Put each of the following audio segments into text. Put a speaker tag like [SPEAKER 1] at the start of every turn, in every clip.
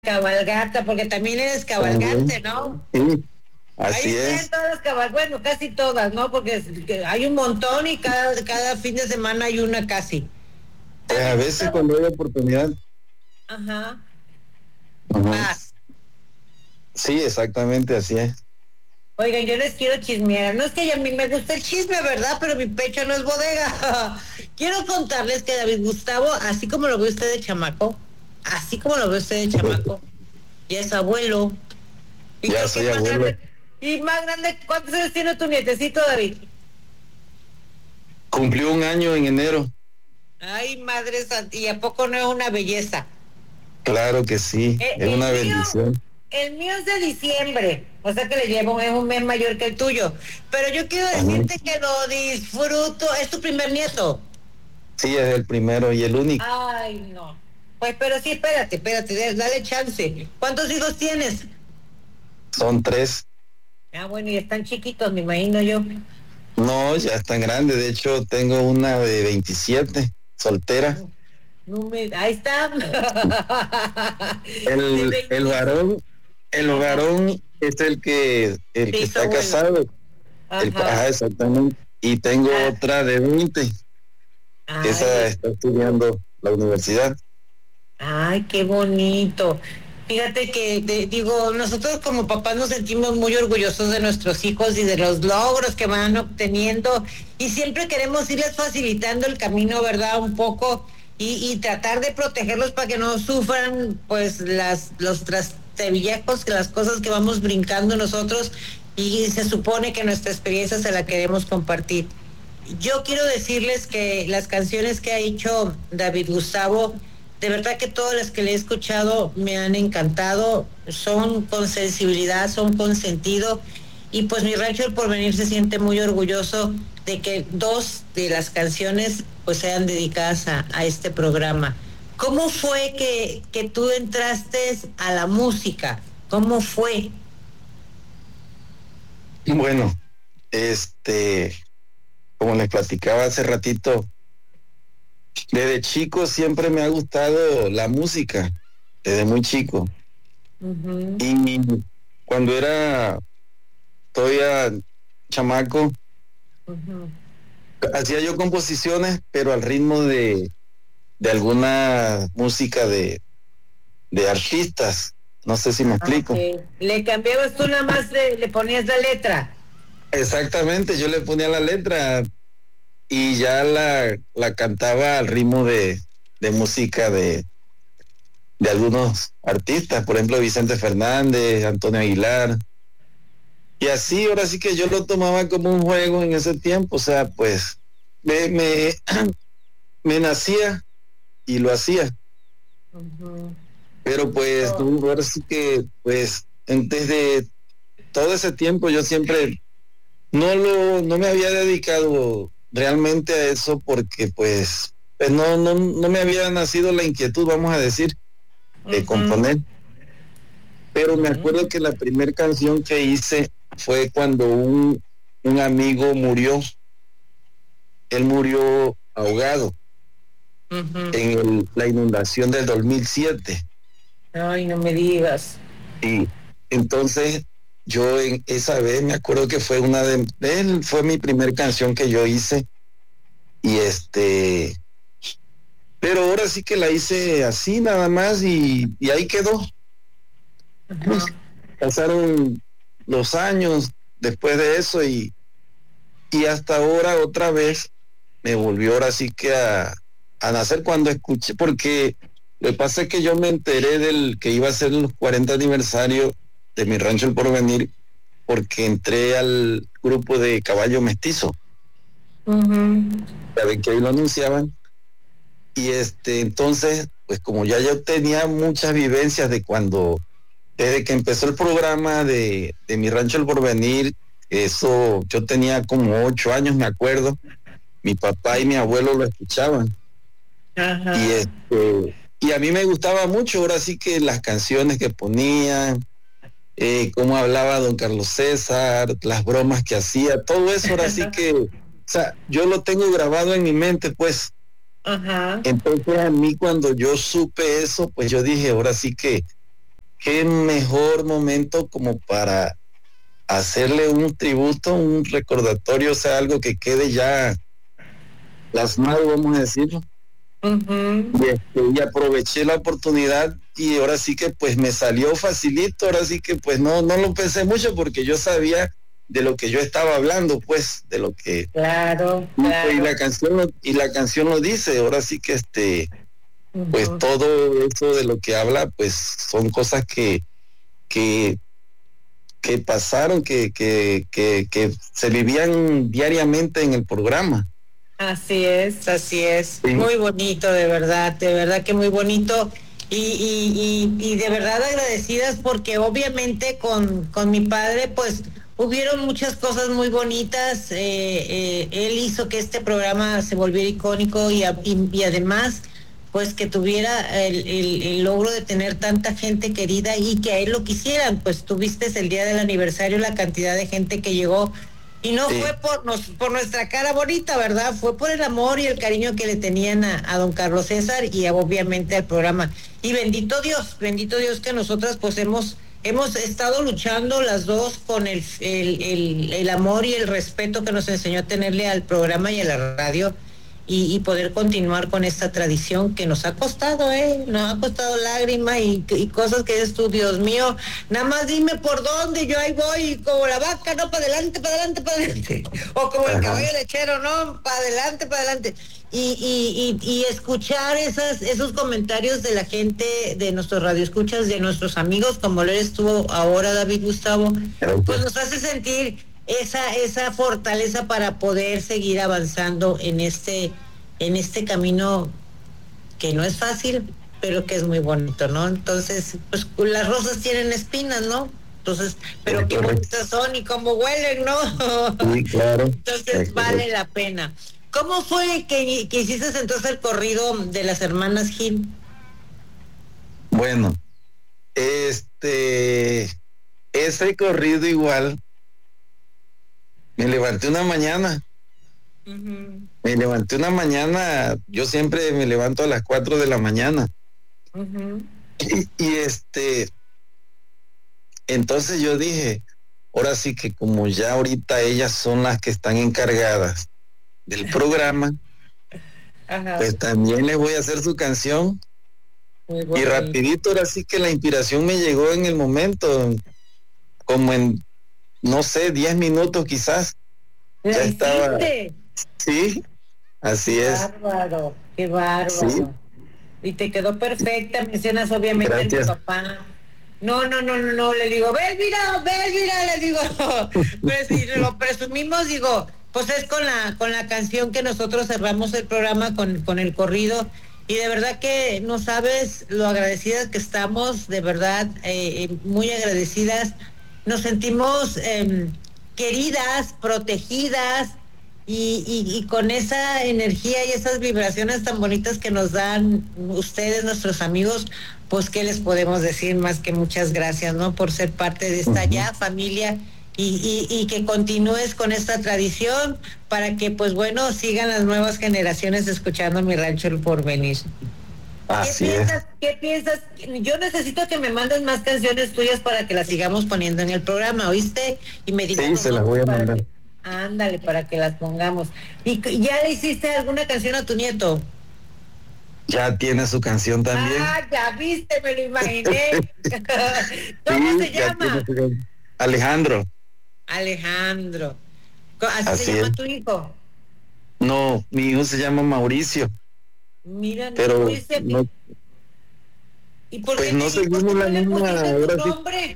[SPEAKER 1] cabalgata, porque también eres
[SPEAKER 2] También,
[SPEAKER 1] cabalgante, ¿no?
[SPEAKER 2] sí,
[SPEAKER 1] Ahí
[SPEAKER 2] así
[SPEAKER 1] están
[SPEAKER 2] es.
[SPEAKER 1] todas las cabalgatas, bueno, casi todas, ¿no? Porque que hay un montón y cada fin de semana hay una casi.
[SPEAKER 2] Pues a
[SPEAKER 1] David
[SPEAKER 2] veces
[SPEAKER 1] Gustavo,
[SPEAKER 2] cuando hay oportunidad.
[SPEAKER 1] ajá,
[SPEAKER 2] Ujú.
[SPEAKER 1] vas.
[SPEAKER 2] Sí, exactamente así es.
[SPEAKER 1] Oigan, yo les quiero chismear. No es que a mí me gusta el chisme, ¿verdad? Pero mi pecho no es bodega. Quiero contarles que David Gustavo, así como lo ve usted de chamaco, así como lo ve usted de chamaco, ya es abuelo. Y
[SPEAKER 2] Ya
[SPEAKER 1] creo que
[SPEAKER 2] soy
[SPEAKER 1] es más
[SPEAKER 2] abuelo.
[SPEAKER 1] grande. Y más grande, ¿cuántos años tiene tu nietecito, David?
[SPEAKER 2] Cumplió un año en enero.
[SPEAKER 1] Ay, madre santa, ¿y a poco no es una belleza?
[SPEAKER 2] Claro que sí,
[SPEAKER 1] Eh,
[SPEAKER 2] es
[SPEAKER 1] El,
[SPEAKER 2] una
[SPEAKER 1] mío,
[SPEAKER 2] bendición.
[SPEAKER 1] el mío es de diciembre, o sea que le llevo, es un mes mayor que el tuyo. Pero yo quiero
[SPEAKER 2] Ajá.
[SPEAKER 1] decirte que lo disfruto. Es tu primer nieto.
[SPEAKER 2] Sí, es el primero y el único.
[SPEAKER 1] Ay, no. Pues, pero sí, espérate, dale chance. ¿Cuántos hijos tienes?
[SPEAKER 2] Son tres.
[SPEAKER 1] Ah, bueno, y están chiquitos, me imagino yo.
[SPEAKER 2] No, ya están grandes. De hecho, tengo una de 27, soltera.
[SPEAKER 1] No ahí está. De
[SPEAKER 2] El
[SPEAKER 1] 27.
[SPEAKER 2] varón, el
[SPEAKER 1] Ajá.
[SPEAKER 2] varón es el
[SPEAKER 1] Se
[SPEAKER 2] que
[SPEAKER 1] hizo
[SPEAKER 2] está
[SPEAKER 1] abuelo.
[SPEAKER 2] casado.
[SPEAKER 1] Ajá.
[SPEAKER 2] Ajá, exactamente. Y tengo
[SPEAKER 1] Ah,
[SPEAKER 2] otra de 20, que esa
[SPEAKER 1] ay,
[SPEAKER 2] está estudiando la universidad.
[SPEAKER 1] ay, qué bonito. Fíjate que digo, nosotros como papás nos sentimos muy orgullosos de nuestros hijos y de los logros que van obteniendo y siempre queremos irles facilitando el camino, ¿verdad? Un poco y tratar de protegerlos para que no sufran pues los trastevillejos, las cosas que vamos brincando nosotros y se supone que nuestra experiencia se la queremos compartir. Yo quiero decirles que las canciones que ha hecho David Gustavo, de verdad que todas las que le he escuchado me han encantado, son con sensibilidad, son con sentido, y pues mi Rancho El Porvenir se siente muy orgulloso de que dos de las canciones pues sean dedicadas a este programa. ¿Cómo fue que tú entraste a la música? ¿Cómo fue?
[SPEAKER 2] Bueno, como les platicaba hace ratito, desde chico siempre me ha gustado la música, desde muy chico.
[SPEAKER 1] Ujú,
[SPEAKER 2] Y cuando era todavía chamaco,
[SPEAKER 1] ujú.
[SPEAKER 2] hacía yo composiciones, pero al ritmo de alguna música de artistas. No sé si me
[SPEAKER 1] Ah,
[SPEAKER 2] explico.
[SPEAKER 1] ok. Le cambiabas tú nada más, le ponías la letra.
[SPEAKER 2] Exactamente, yo le ponía la letra y ya la cantaba al ritmo de música de algunos artistas, por ejemplo Vicente Fernández, Antonio Aguilar. Y así, ahora sí que yo lo tomaba como un juego en ese tiempo, o sea, pues me, me, me nacía y lo hacía.
[SPEAKER 1] Ujú.
[SPEAKER 2] Pero pues
[SPEAKER 1] Oh,
[SPEAKER 2] no, ahora sí que pues desde todo ese tiempo yo siempre no me había dedicado realmente a eso porque pues no me había nacido la inquietud, vamos a decir, de
[SPEAKER 1] ujú.
[SPEAKER 2] componer. Pero me acuerdo
[SPEAKER 1] Mm,
[SPEAKER 2] que la primera canción que hice fue cuando un amigo murió. Él murió ahogado
[SPEAKER 1] ujú.
[SPEAKER 2] en la inundación del 2007.
[SPEAKER 1] Ay, no me digas.
[SPEAKER 2] Y entonces yo en esa vez me acuerdo que fue una de él, fue mi primer canción que yo hice. Y pero ahora sí que la hice así nada más y ahí quedó.
[SPEAKER 1] Ajá.
[SPEAKER 2] Pasaron los años después de eso y hasta ahora otra vez me volvió ahora sí que a nacer cuando escuché, porque lo que pasa es que yo me enteré del que iba a ser los 40 aniversario de mi rancho El Porvenir, porque entré al grupo de Caballo Mestizo,
[SPEAKER 1] Ujú.
[SPEAKER 2] saben que ahí lo anunciaban, y entonces, pues como ya yo tenía muchas vivencias de cuando, desde que empezó el programa de mi rancho El Porvenir, eso, yo tenía como 8 años, me acuerdo, mi papá y mi abuelo lo escuchaban. Y
[SPEAKER 1] Ajá.
[SPEAKER 2] y a mí me gustaba mucho, ahora sí que las canciones que ponían, cómo hablaba don Carlos César, las bromas que hacía, todo eso ahora sí que, o sea, yo lo tengo grabado en mi mente, pues.
[SPEAKER 1] Ajá.
[SPEAKER 2] Entonces a mí cuando yo supe eso, pues yo dije, ahora sí que qué mejor momento como para hacerle un tributo, un recordatorio, o sea, algo que quede ya plasmado, vamos a decirlo.
[SPEAKER 1] Ujú.
[SPEAKER 2] Y aproveché la oportunidad y ahora sí que pues me salió facilito, ahora sí que pues no lo pensé mucho porque yo sabía de lo que yo estaba hablando, pues, de lo que
[SPEAKER 1] Claro,
[SPEAKER 2] y
[SPEAKER 1] claro.
[SPEAKER 2] la canción lo dice, ahora sí que pues
[SPEAKER 1] Ujú.
[SPEAKER 2] todo eso de lo que habla, pues son cosas que, que pasaron, que se vivían diariamente en el programa.
[SPEAKER 1] Así es, así es.
[SPEAKER 2] Sí,
[SPEAKER 1] Muy bonito, de verdad que muy bonito. Y de verdad agradecidas porque obviamente con mi padre pues hubieron muchas cosas muy bonitas. Él hizo que este programa se volviera icónico y además pues que tuviera el logro de tener tanta gente querida y que a él lo quisieran. Pues tuviste el día del aniversario la cantidad de gente que llegó y no
[SPEAKER 2] sí,
[SPEAKER 1] fue por nuestra cara bonita, ¿verdad? Fue por el amor y el cariño que le tenían a don Carlos César y obviamente al programa. Y bendito Dios que nosotras pues hemos estado luchando las dos con el amor y el respeto que nos enseñó a tenerle al programa y a la radio y poder continuar con esta tradición que nos ha costado, nos ha costado lágrimas y cosas que es tú, Dios mío, nada más dime por dónde, yo ahí voy, como la vaca, no, para adelante, para adelante, para adelante, o como el
[SPEAKER 2] ajá,
[SPEAKER 1] caballo lechero, no, para adelante, para adelante. Y escuchar esos comentarios de la gente, de nuestros radioescuchas, de nuestros amigos, como lo eres tú ahora, David Gustavo, pues
[SPEAKER 2] gracias.
[SPEAKER 1] nos hace sentir esa fortaleza para poder seguir avanzando en este camino que no es fácil, pero que es muy bonito, ¿no? Entonces, pues las rosas tienen espinas, ¿no? Entonces,
[SPEAKER 2] Es
[SPEAKER 1] pero qué
[SPEAKER 2] correcto.
[SPEAKER 1] bonitas son y cómo huelen, ¿no?
[SPEAKER 2] Sí, claro, es
[SPEAKER 1] Entonces vale
[SPEAKER 2] correcto.
[SPEAKER 1] la pena. ¿Cómo fue que hiciste entonces el corrido de las hermanas Gil?
[SPEAKER 2] Bueno, ese corrido igual, me levanté una mañana,
[SPEAKER 1] Uh-huh,
[SPEAKER 2] yo siempre me levanto a las 4 de la mañana.
[SPEAKER 1] uh-huh.
[SPEAKER 2] Y entonces yo dije, ahora sí que como ya ahorita ellas son las que están encargadas del programa,
[SPEAKER 1] Ajá,
[SPEAKER 2] pues también les voy a hacer su canción.
[SPEAKER 1] muy
[SPEAKER 2] Y
[SPEAKER 1] bonito.
[SPEAKER 2] rapidito, ahora sí que la inspiración me llegó en el momento, como en, no sé, 10 minutos quizás,
[SPEAKER 1] La
[SPEAKER 2] ya estaba,
[SPEAKER 1] hiciste.
[SPEAKER 2] sí,
[SPEAKER 1] Qué
[SPEAKER 2] así es,
[SPEAKER 1] bárbaro, qué
[SPEAKER 2] sí,
[SPEAKER 1] bárbaro. Y te quedó perfecta, mencionas obviamente a mi
[SPEAKER 2] gracias.
[SPEAKER 1] papá. No, no, no, no, no, le digo, ves, mira, le digo, pues si lo presumimos, digo, pues es con la canción que nosotros cerramos el programa con el corrido. Y de verdad que no sabes lo agradecidas que estamos, de verdad, muy agradecidas. Nos sentimos queridas, protegidas y con esa energía y esas vibraciones tan bonitas que nos dan ustedes, nuestros amigos, pues qué les podemos decir más que muchas gracias, ¿no? Por ser parte de esta
[SPEAKER 2] Ujú.
[SPEAKER 1] ya familia y que continúes con esta tradición para que, pues bueno, sigan las nuevas generaciones escuchando Mi Rancho El Porvenir. ¿Qué
[SPEAKER 2] Así es,
[SPEAKER 1] piensas? ¿Qué piensas? Yo necesito que me mandes más canciones tuyas para que las sigamos poniendo en el programa, ¿oíste? Y me digas
[SPEAKER 2] sí,
[SPEAKER 1] los
[SPEAKER 2] se las voy
[SPEAKER 1] nombres
[SPEAKER 2] a
[SPEAKER 1] para
[SPEAKER 2] mandar.
[SPEAKER 1] que... Ándale, para que las pongamos. ¿Y ya le hiciste alguna canción a tu nieto?
[SPEAKER 2] Ya tiene su canción también,
[SPEAKER 1] Ah, ya viste, me lo imaginé. ¿Cómo
[SPEAKER 2] sí,
[SPEAKER 1] se
[SPEAKER 2] ya tiene
[SPEAKER 1] llama?
[SPEAKER 2] su canción. Alejandro,
[SPEAKER 1] Alejandro. ¿Así se
[SPEAKER 2] así es.
[SPEAKER 1] llama tu hijo?
[SPEAKER 2] No, mi hijo se llama Mauricio,
[SPEAKER 1] Mira, no
[SPEAKER 2] pero
[SPEAKER 1] dice...
[SPEAKER 2] no,
[SPEAKER 1] ¿Y por
[SPEAKER 2] pues
[SPEAKER 1] qué
[SPEAKER 2] no
[SPEAKER 1] por qué
[SPEAKER 2] seguimos
[SPEAKER 1] no
[SPEAKER 2] la
[SPEAKER 1] le
[SPEAKER 2] misma,
[SPEAKER 1] pusiste tu
[SPEAKER 2] ahora sí.
[SPEAKER 1] nombre?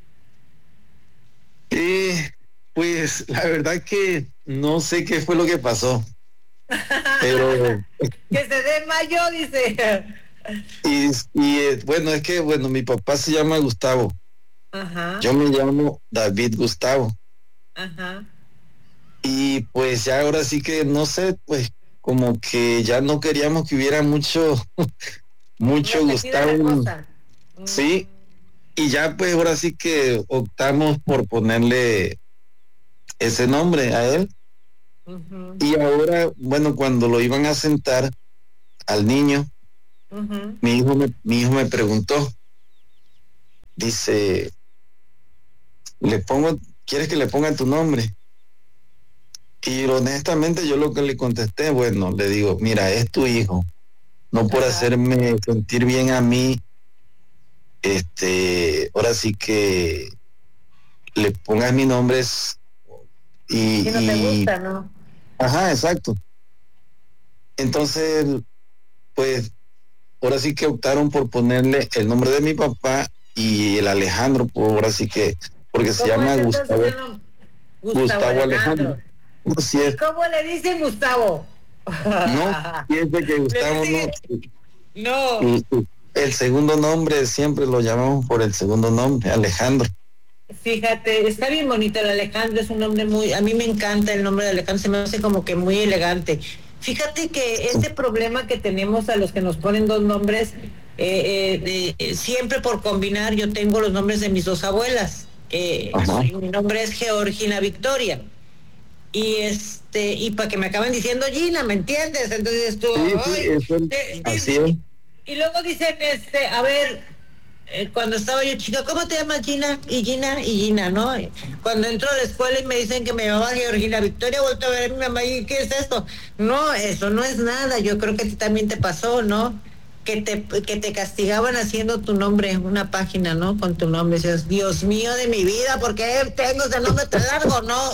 [SPEAKER 2] Pues la verdad que no sé qué fue lo que pasó, pero
[SPEAKER 1] Que se desmayó, dice.
[SPEAKER 2] bueno, es que bueno, mi papá se llama Gustavo,
[SPEAKER 1] Ajá,
[SPEAKER 2] yo me llamo David Gustavo
[SPEAKER 1] ajá.
[SPEAKER 2] y pues ya ahora sí que no sé, pues como que ya no queríamos que hubiera mucho mucho
[SPEAKER 1] Repetida la
[SPEAKER 2] Gustavo,
[SPEAKER 1] cosa.
[SPEAKER 2] sí, y ya pues ahora sí que optamos por ponerle ese nombre a él
[SPEAKER 1] Ujú,
[SPEAKER 2] y ahora, bueno, cuando lo iban a sentar al niño,
[SPEAKER 1] ujú.
[SPEAKER 2] mi hijo me preguntó, dice, ¿quieres que le ponga tu nombre? Y honestamente yo lo que le contesté, bueno, le digo, mira, es tu hijo, no por hacerme sentir bien a mí, ahora sí que le pongas mi nombre
[SPEAKER 1] Si no te gusta, ¿no?
[SPEAKER 2] Ajá, exacto. Entonces, pues, ahora sí que optaron por ponerle el nombre de mi papá y el Alejandro, ahora sí que, porque se llama Gustavo. Gustavo Alejandro.
[SPEAKER 1] Sí es. ¿Y cómo le dicen Gustavo?
[SPEAKER 2] No, piense que Gustavo
[SPEAKER 1] no.
[SPEAKER 2] El segundo nombre siempre lo llamamos por el segundo nombre, Alejandro.
[SPEAKER 1] Fíjate, está bien bonito el Alejandro, es un nombre a mí me encanta el nombre de Alejandro, se me hace como que muy elegante. Fíjate que este problema que tenemos a los que nos ponen dos nombres, siempre por combinar, yo tengo los nombres de mis dos abuelas. Mi nombre es Georgina Victoria. Y para que me acaben diciendo Gina, ¿me entiendes? Entonces tú,
[SPEAKER 2] así es.
[SPEAKER 1] Y luego dicen, a ver, cuando estaba yo chica, ¿cómo te llamas? Gina, y Gina, ¿no? Cuando entro a la escuela y me dicen que me llamaba Georgina Victoria, vuelto a ver a mi mamá y ¿qué es esto? No, eso no es nada, yo creo que a ti también te pasó, ¿no? Que te castigaban haciendo tu nombre, una página, ¿no? Con tu nombre, decías, Dios mío de mi vida, ¿por qué tengo ese nombre tan largo, no?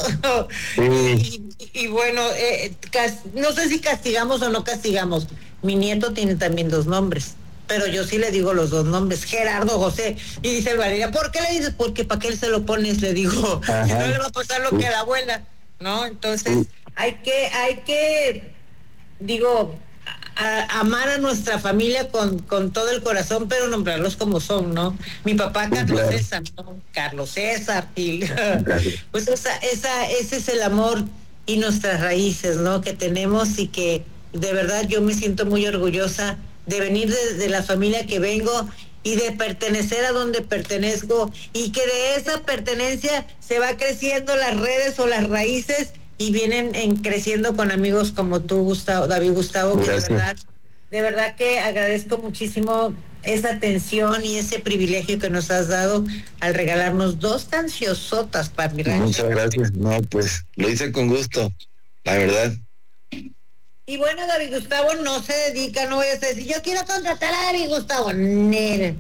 [SPEAKER 1] y bueno, no sé si castigamos o no castigamos. Mi nieto tiene también dos nombres, pero yo sí le digo los dos nombres, Gerardo José, y dice el Valeria, ¿por qué le dices? Porque para qué él se lo pones, le digo, que no le va a pasar lo que a la abuela, ¿no? Entonces, hay que, digo, amar a nuestra familia con todo el corazón, pero nombrarlos como son, ¿no? Mi papá Carlos César, ¿no? Carlos César, y pues ese es el amor y nuestras raíces, ¿no? Que tenemos y que de verdad yo me siento muy orgullosa de venir de la familia que vengo y de pertenecer a donde pertenezco y que de esa pertenencia se va creciendo las redes o las raíces y vienen creciendo con amigos como tú, David Gustavo, que de verdad que agradezco muchísimo esa atención y ese privilegio que nos has dado al regalarnos dos canciosotas para mi rancho.
[SPEAKER 2] Muchas gracias. No, pues lo hice con gusto, la verdad.
[SPEAKER 1] Y bueno, David Gustavo no se dedica, no voy a decir, yo quiero contratar a David Gustavo. Nel.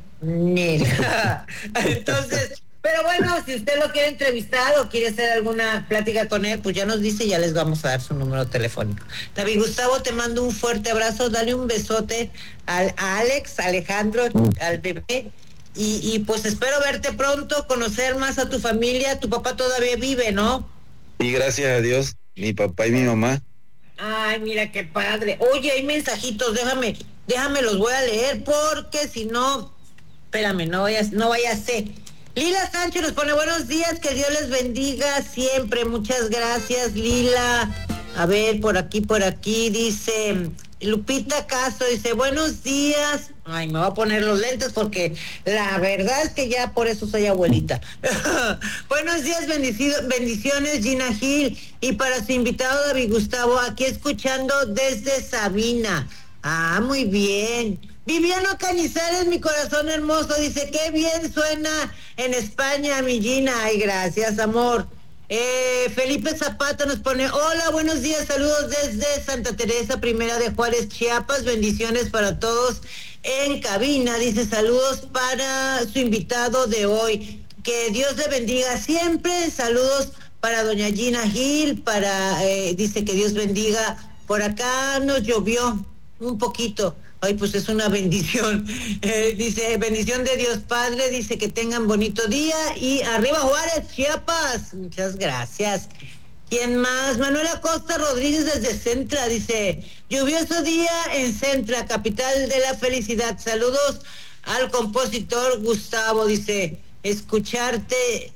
[SPEAKER 1] Entonces, pero bueno, si usted lo quiere entrevistar o quiere hacer alguna plática con él, pues ya nos dice y ya les vamos a dar su número telefónico. David Gustavo, te mando un fuerte abrazo, dale un besote a Alex, Alejandro, al bebé. Y pues espero verte pronto, conocer más a tu familia. Tu papá todavía vive, ¿no?
[SPEAKER 2] Sí, gracias a Dios, mi papá y mi mamá.
[SPEAKER 1] Ay, mira qué padre. Oye, hay mensajitos, déjame los voy a leer porque si no, espérame, no vaya a ser. Lila Sánchez nos pone buenos días, que Dios les bendiga siempre. Muchas gracias, Lila. A ver, por aquí dice Lupita Castro, dice buenos días. Ay, me voy a poner los lentes porque la verdad es que ya por eso soy abuelita. Buenos días, bendiciones, Gina Gil. Y para su invitado David Gustavo, aquí escuchando desde Sabina. Ah, muy bien. Viviano Cañizares, mi corazón hermoso, dice, qué bien suena en España, mi Gina. Ay, gracias, amor. Felipe Zapata nos pone, hola, buenos días, saludos desde Santa Teresa, Primera de Juárez, Chiapas, bendiciones para todos en cabina, dice, saludos para su invitado de hoy, que Dios le bendiga siempre, saludos para doña Gina Gil, dice que Dios bendiga, por acá nos llovió un poquito. Ay, pues es una bendición. Dice, bendición de Dios Padre, dice que tengan bonito día y arriba Juárez, Chiapas. Muchas gracias. ¿Quién más? Manuel Acosta Rodríguez desde Centra, dice, lluvioso día en Centra, capital de la felicidad. Saludos al compositor Gustavo, dice, escucharte,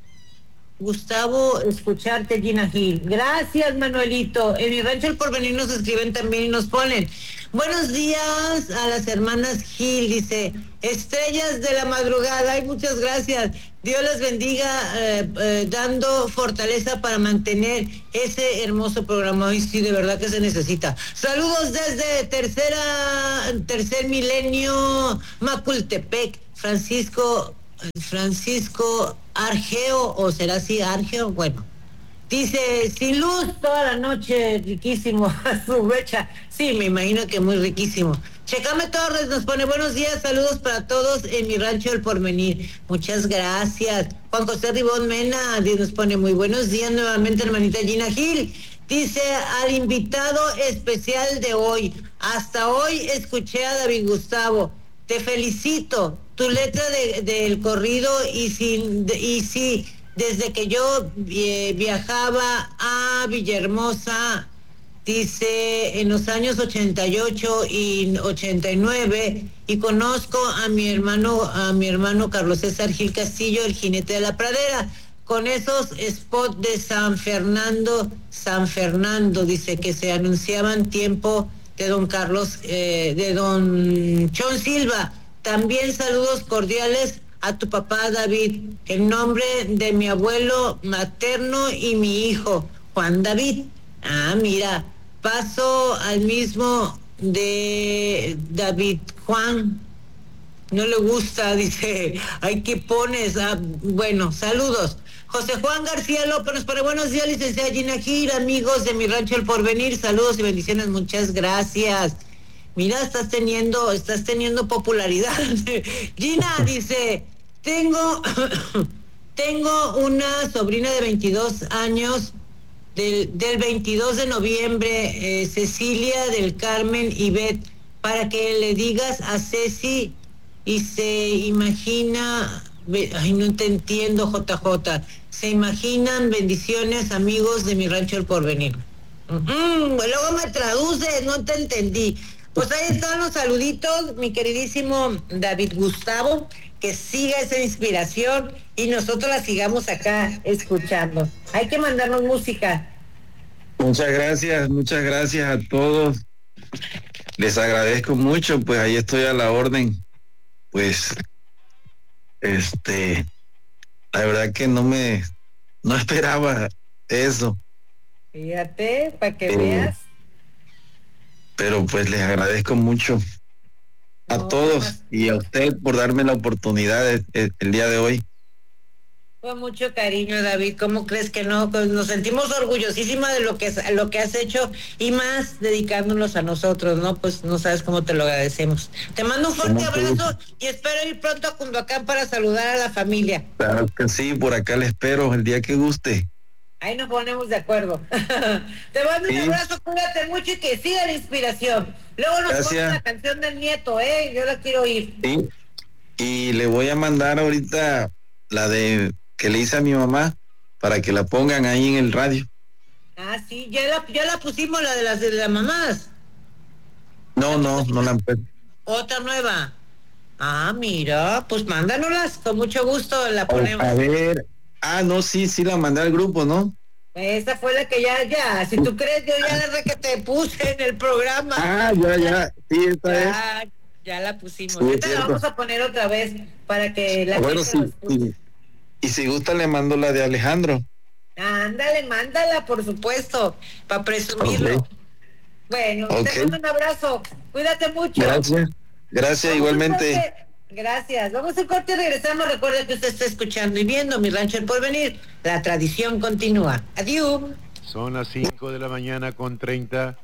[SPEAKER 1] Gina Gil. Gracias, Manuelito. En mi rancho El Porvenir nos escriben también y nos ponen, buenos días a las hermanas Gil, dice, estrellas de la madrugada. Ay, muchas gracias. Dios les bendiga, dando fortaleza para mantener ese hermoso programa. Y sí, de verdad que se necesita. Saludos desde tercer milenio, Macultepec, Francisco Francisco Argeo, o será así Argeo, bueno. Dice, sin luz toda la noche, riquísimo, a su mecha. Sí, me imagino que muy riquísimo. Checame Torres nos pone buenos días, saludos para todos en mi rancho El Porvenir. Muchas gracias. Juan José Ribón Mena nos pone muy buenos días nuevamente, hermanita Gina Gil. Dice, al invitado especial de hoy, hasta hoy escuché a David Gustavo. Te felicito, tu letra del corrido y sí, desde que yo viajaba a Villahermosa, dice, en los años 88 y 89, y conozco a mi hermano Carlos César Gil Castillo, el jinete de la pradera, con esos spots de San Fernando, dice, que se anunciaban tiempo de don Carlos, de don Chon Silva. También saludos cordiales a tu papá David, en nombre de mi abuelo materno y mi hijo, Juan David. Ah, mira, paso al mismo de David Juan. No le gusta, dice, ay, ¿qué pones? Ah, bueno, saludos. José Juan García López nos pone buenos días, licenciada Gina Gil, amigos de mi rancho El Porvenir, saludos y bendiciones, muchas gracias. Mira, estás teniendo popularidad. Gina dice, tengo una sobrina de 22 años, del 22 de noviembre, Cecilia del Carmen Ivette, para que le digas a Ceci y se imagina, ay, no te entiendo, JJ, se imaginan bendiciones, amigos de mi rancho El Porvenir. Luego me traduces, no te entendí. Pues ahí están los saluditos, mi queridísimo David Gustavo, que siga esa inspiración y nosotros la sigamos acá escuchando. Hay que mandarnos música.
[SPEAKER 2] Muchas gracias a todos. Les agradezco mucho, pues ahí estoy a la orden. Pues, la verdad que no esperaba eso.
[SPEAKER 1] Fíjate, para que veas.
[SPEAKER 2] Pero pues les agradezco mucho a todos y a usted por darme la oportunidad el día de hoy.
[SPEAKER 1] Con mucho cariño, David. ¿Cómo crees que no? Pues nos sentimos orgullosísimas de lo que has hecho y más dedicándonos a nosotros, ¿no? Pues no sabes cómo te lo agradecemos. Te mando un fuerte abrazo y espero ir pronto a Cunduacán para saludar a la familia.
[SPEAKER 2] Claro que sí, por acá le espero el día que guste.
[SPEAKER 1] Ahí nos ponemos de acuerdo. Te mando un abrazo, cuídate mucho y que siga la inspiración. Luego nos pones la canción del nieto, yo la quiero oír.
[SPEAKER 2] Sí, y le voy a mandar ahorita la de que le hice a mi mamá para que la pongan ahí en el radio.
[SPEAKER 1] Ah, sí, ya la pusimos, la de las mamás.
[SPEAKER 2] No la han.
[SPEAKER 1] Otra nueva. Ah, mira, pues mándanoslas, con mucho gusto la ponemos.
[SPEAKER 2] A ver. Ah, no, sí la mandé al grupo, ¿no?
[SPEAKER 1] Esa fue la que ya, si tú crees, yo ya la que te puse en el programa.
[SPEAKER 2] Ah, ya, sí, esta es.
[SPEAKER 1] Ya la pusimos.
[SPEAKER 2] Sí,
[SPEAKER 1] ahorita la vamos a poner otra vez para que la
[SPEAKER 2] gente sí. Y si gusta le mando la de Alejandro.
[SPEAKER 1] Ándale, mándala, por supuesto, para presumirlo.
[SPEAKER 2] Okay.
[SPEAKER 1] Bueno, te mando un abrazo, cuídate mucho.
[SPEAKER 2] Gracias igualmente.
[SPEAKER 1] Gracias. Vamos a corte y regresamos. Recuerda que usted está escuchando y viendo Mi Rancho El Porvenir. La tradición continúa. Adiós.
[SPEAKER 3] Son las 5 de la mañana con 30.